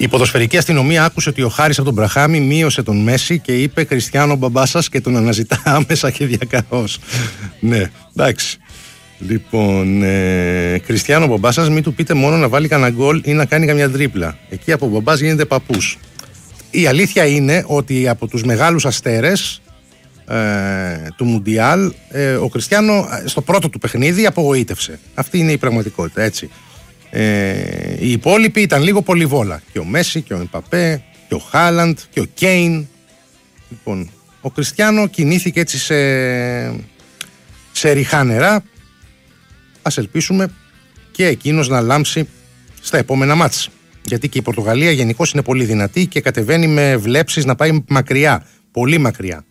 Η ποδοσφαιρική αστυνομία άκουσε ότι ο Χάρης από τον Μπραχάμι μείωσε τον Μέση και είπε Κριστιάνο μπαμπά σας και τον αναζητά άμεσα και διακαώς. Ναι, εντάξει. Λοιπόν, Κριστιάνο μπαμπά σας, μην του πείτε μόνο να βάλει κανένα γκολ ή να κάνει καμιά τρίπλα. Εκεί από μπαμπάς γίνεται παππούς. Η αλήθεια είναι ότι από τους μεγάλους αστέρες του Μουντιάλ ο Κριστιάνο στο πρώτο του παιχνίδι απογοήτευσε. Αυτή είναι η πραγματικότητα, έτσι. Οι υπόλοιποι ήταν λίγο πολυβόλα. Και ο Μέση και ο Εμπαπέ και ο Χάλαντ και ο Κέιν. Λοιπόν, ο Κριστιάνο κινήθηκε έτσι σε ριχά νερά. Ας ελπίσουμε και εκείνος να λάμψει στα επόμενα μάτς. Γιατί και η Πορτογαλία γενικώς είναι πολύ δυνατή και κατεβαίνει με βλέψεις να πάει μακριά, πολύ μακριά.